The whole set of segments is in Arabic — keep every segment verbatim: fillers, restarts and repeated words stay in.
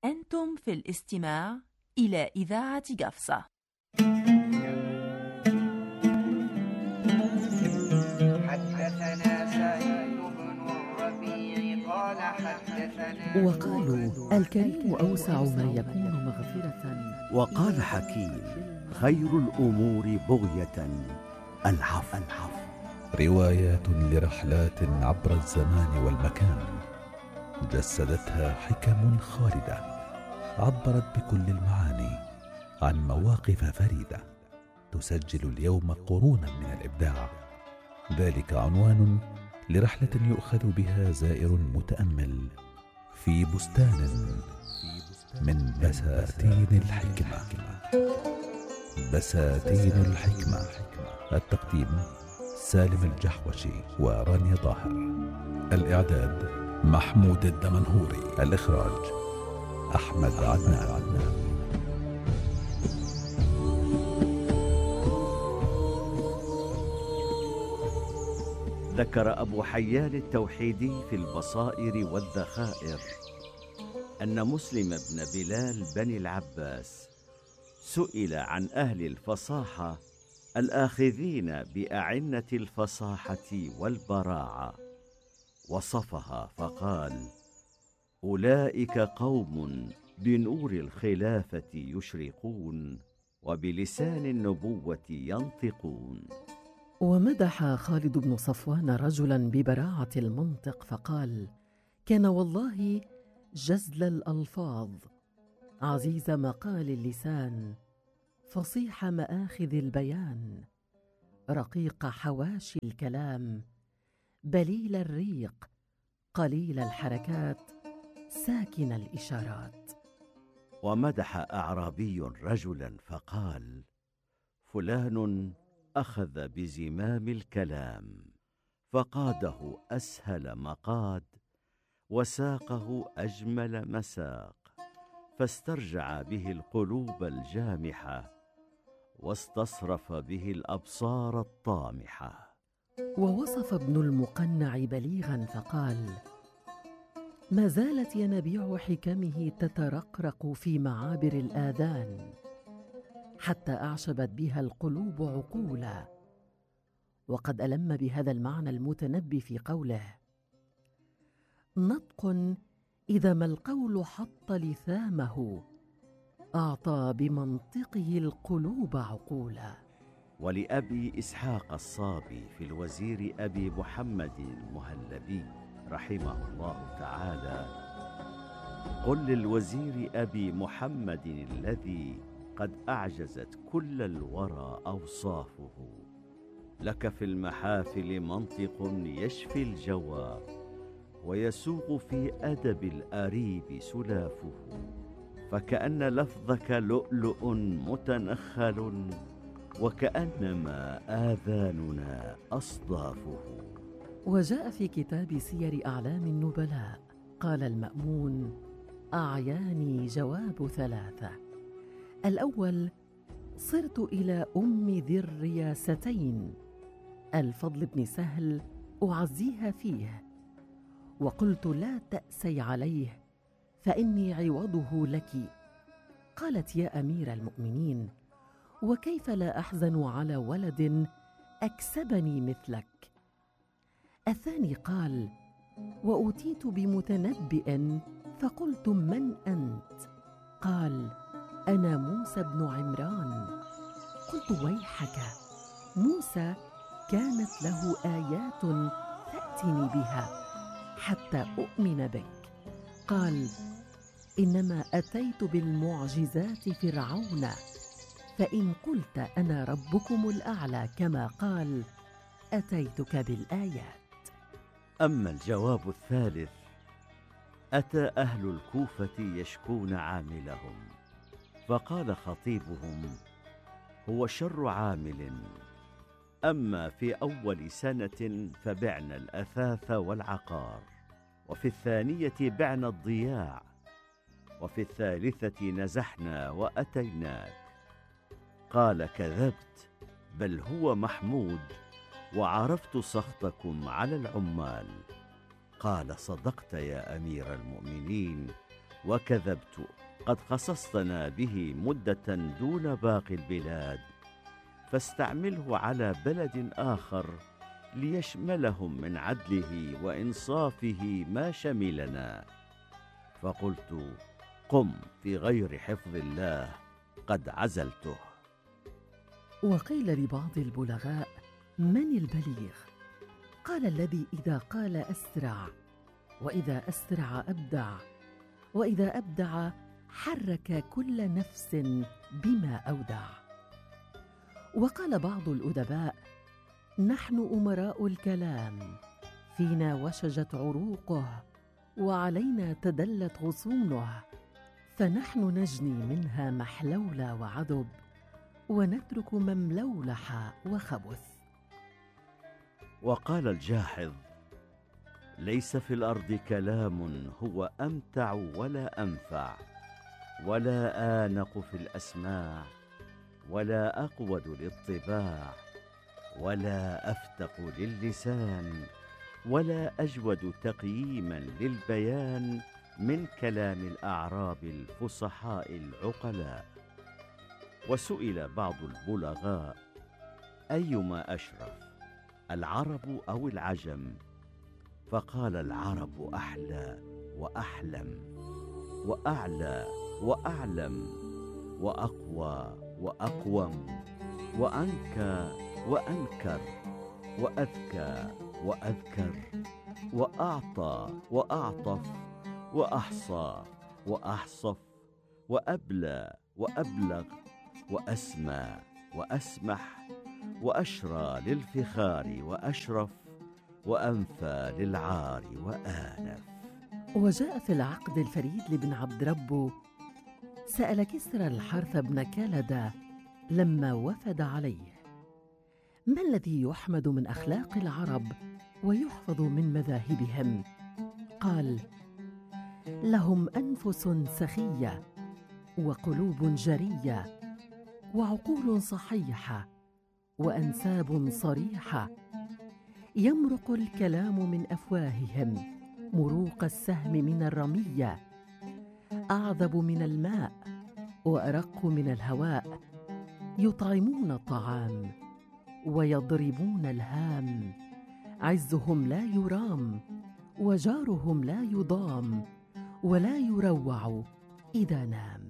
أنتم في الاستماع إلى إذاعة قفصة. حدثنا سعيد بن الربيع قال حدثنا وقالوا الكريم أوسع ما يكون مغفرة. وقال حكيم خير الأمور بغية العفو. روايات لرحلات عبر الزمان والمكان جسدتها حكم خالدة عبرت بكل المعاني عن مواقف فريدة تسجل اليوم قرونا من الإبداع. ذلك عنوان لرحلة يؤخذ بها زائر متأمل في بستان من بساتين الحكمة. بساتين الحكمة، التقديم سالم الجحوشي ورانيا ظاهر، الإعداد محمود الدمنهوري، الإخراج أحمد عدنان. ذكر أبو حيان التوحيدي في البصائر والذخائر أن مسلم بن بلال بن العباس سئل عن أهل الفصاحة الآخذين بأعنة الفصاحة والبراعة، وصفها فقال: أولئك قوم بنور الخلافة يشرقون وبلسان النبوة ينطقون. ومدح خالد بن صفوان رجلا ببراعة المنطق فقال: كان والله جزل الألفاظ، عزيز مقال اللسان، فصيح مآخذ البيان، رقيق حواشي الكلام، بليل الريق، قليل الحركات، ساكن الإشارات. ومدح أعرابي رجلا فقال: فلان أخذ بزمام الكلام فقاده أسهل مقاد وساقه أجمل مساق، فاسترجع به القلوب الجامحة واستصرف به الأبصار الطامحة. ووصف ابن المقنع بليغا فقال: ما زالت ينابيع حكمه تترقرق في معابر الآذان حتى أعشبت بها القلوب عقولا. وقد ألم بهذا المعنى المتنبي في قوله: نطق إذا ما القول حط لثامه أعطى بمنطقه القلوب عقولا. ولأبي إسحاق الصابي في الوزير أبي محمد المهلبي رحمه الله تعالى: قل للوزير أبي محمد الذي قد أعجزت كل الورى أوصافه، لك في المحافل منطق يشفي الجواب ويسوق في أدب الأريب سلافه، فكأن لفظك لؤلؤ متنخل وكأنما آذاننا أصدافه. وجاء في كتاب سير أعلام النبلاء قال المأمون: أعياني جواب ثلاثة. الأول: صرت إلى أم ذي الرياستين الفضل بن سهل أعزيها فيه، وقلت لا تأسي عليه فإني عوضه لك. قالت: يا أمير المؤمنين، وكيف لا أحزن على ولد أكسبني مثلك؟ الثاني قال: وأتيت بمتنبئ فقلت: من أنت؟ قال: أنا موسى بن عمران. قلت: ويحك، موسى كانت له آيات تأتني بها حتى أؤمن بك. قال: إنما أتيت بالمعجزات فرعون، فإن قلت أنا ربكم الأعلى كما قال أتيتك بالآيات. أما الجواب الثالث: أتى أهل الكوفة يشكون عاملهم، فقال خطيبهم: هو شر عامل، أما في أول سنة فبعنا الأثاث والعقار، وفي الثانية بعنا الضياع، وفي الثالثة نزحنا وأتيناك. قال: كذبت، بل هو محمود، وعرفت سخطكم على العمال. قال: صدقت يا أمير المؤمنين، وكذبت، قد خصصتنا به مدة دون باقي البلاد، فاستعمله على بلد آخر ليشملهم من عدله وإنصافه ما شملنا. فقلت: قم في غير حفظ الله، قد عزلته. وقيل لبعض البلغاء: من البليغ؟ قال: الذي إذا قال أسرع، وإذا أسرع أبدع، وإذا أبدع حرك كل نفس بما أودع. وقال بعض الأدباء: نحن أمراء الكلام، فينا وشجت عروقه، وعلينا تدلت غصونه، فنحن نجني منها محلول وعذب، ونترك مملولح وخبث. وقال الجاحظ: ليس في الأرض كلام هو أمتع ولا أنفع، ولا آنق في الأسماع، ولا أقود للطباع، ولا أفتق للسان، ولا أجود تقييما للبيان من كلام الأعراب الفصحاء العقلاء. وسئل بعض البلغاء: أيما أشرف، العرب أو العجم؟ فقال: العرب أحلى وأحلم، وأعلى وأعلم، وأقوى وأقوم، وأنكى وأنكر، وأذكى وأذكر، وأعطى وأعطف، وأحصى وأحصف، وأبلى وأبلغ، وأسمى وأسمح، وأشرى للفخار وأشرف، وأنفى للعار وآنف. وجاء في العقد الفريد لابن عبد ربه: سأل كسرى الحرث بن كلدة لما وفد عليه: ما الذي يحمد من أخلاق العرب ويحفظ من مذاهبهم؟ قال: لهم أنفس سخية، وقلوب جرية، وعقول صحيحة، وأنساب صريحة، يمرق الكلام من أفواههم مروق السهم من الرمية، أعذب من الماء وأرق من الهواء، يطعمون الطعام ويضربون الهام، عزهم لا يرام، وجارهم لا يضام، ولا يروع إذا نام.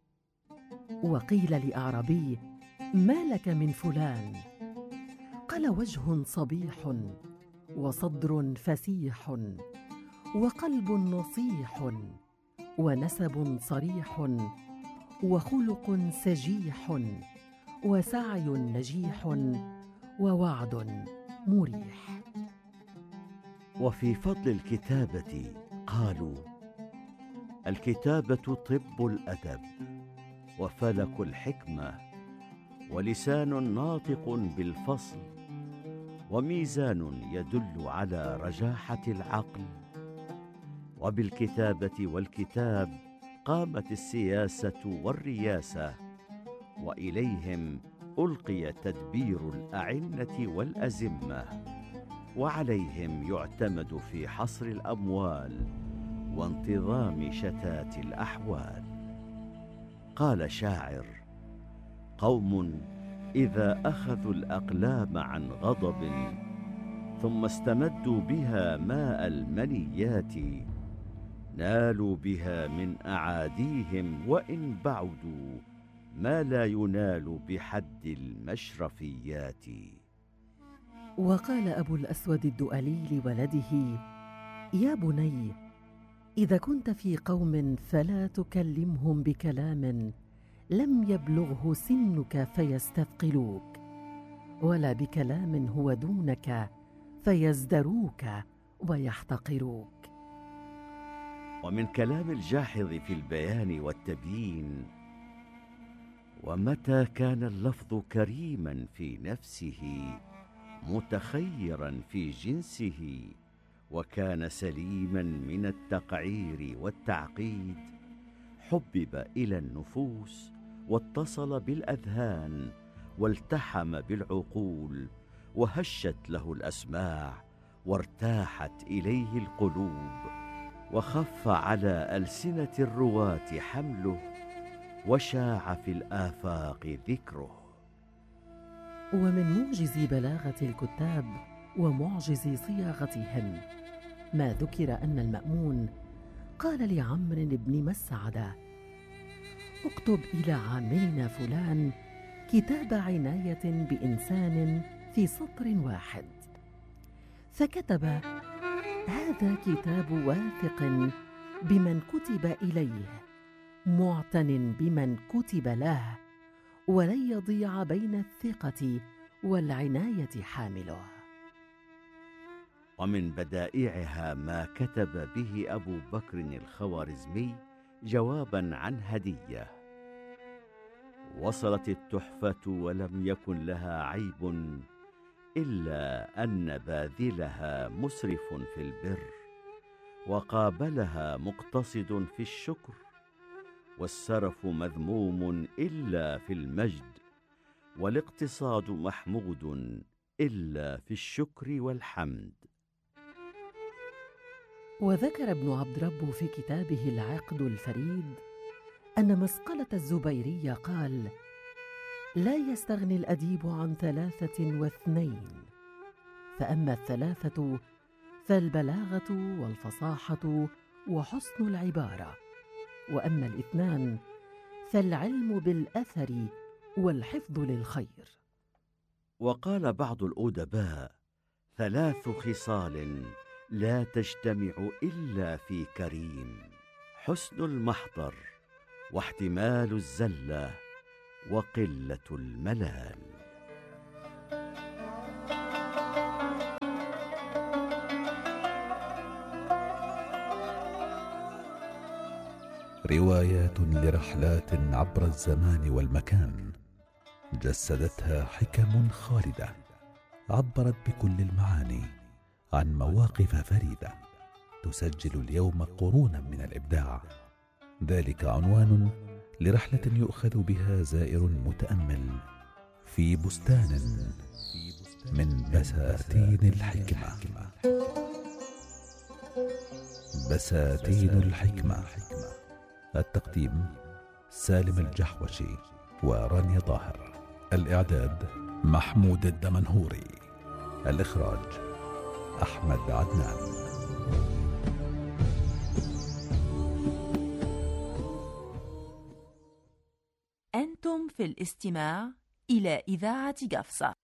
وقيل لأعربي: ما لك من فلان؟ قال: وجه صبيح، وصدر فسيح، وقلب نصيح، ونسب صريح، وخلق سجيح، وسعي نجيح، ووعد مريح. وفي فضل الكتابة قالوا: الكتابة طب الأدب، وفلك الحكمة، ولسان ناطق بالفصل، وميزان يدل على رجاحة العقل. وبالكتابة والكتاب قامت السياسة والرياسة، وإليهم ألقي تدبير الأعنة والأزمة، وعليهم يعتمد في حصر الأموال وانتظام شتات الأحوال. قال شاعر: قوم إذا أخذوا الأقلام عن غضب، ثم استمدوا بها ماء المنيات، نالوا بها من أعاديهم وإن بعدوا ما لا ينال بحد المشرفيات. وقال أبو الأسود الدؤلي لولده: يا بني، إذا كنت في قوم فلا تكلمهم بكلام لم يبلغه سنك فيستثقلوك، ولا بكلام هو دونك فيزدروك ويحتقروك. ومن كلام الجاحظ في البيان والتبيين: ومتى كان اللفظ كريما في نفسه، متخيرا في جنسه، وكان سليما من التقعير والتعقيد، حبب إلى النفوس، واتصل بالأذهان، والتحم بالعقول، وهشت له الأسماع، وارتاحت إليه القلوب، وخف على ألسنة الرواة حمله، وشاع في الآفاق ذكره. ومن موجز بلاغة الكتاب ومعجز صياغتهم ما ذكر أن المأمون قال لعمرو بن مسعدة: اكتب إلى عاملنا فلان كتاب عناية بإنسان في سطر واحد. فكتب: هذا كتاب واثق بمن كتب إليه، معتن بمن كتب له، ولن يضيع بين الثقة والعناية حامله. ومن بدائعها ما كتب به أبو بكر الخوارزمي جوابا عن هدية: وصلت التحفة ولم يكن لها عيب، إلا أن باذلها مسرف في البر، وقابلها مقتصد في الشكر، والسرف مذموم إلا في المجد، والاقتصاد محمود إلا في الشكر والحمد. وذكر ابن عبد رب في كتابه العقد الفريد أن مسقلة الزبيري قال: لا يستغني الأديب عن ثلاثة واثنين، فأما الثلاثة فالبلاغة والفصاحة وحسن العبارة، وأما الاثنان فالعلم بالأثر والحفظ للخير. وقال بعض الأدباء: ثلاث خصال لا تجتمع إلا في كريم: حسن المحضر، واحتمال الزلة، وقلة الملال. روايات لرحلات عبر الزمان والمكان، جسدتها حكم خالدة، عبرت بكل المعاني عن مواقف فريدة، تسجل اليوم قرونا من الإبداع. ذلك عنوان لرحلة يؤخذ بها زائر متأمل في بستان من بساتين الحكمة. بساتين الحكمة، التقديم سالم الجحوشي ورانيا ظاهر، الإعداد محمود الدمنهوري، الإخراج أحمد عدنان. أنتم في الاستماع إلى إذاعة قفصة.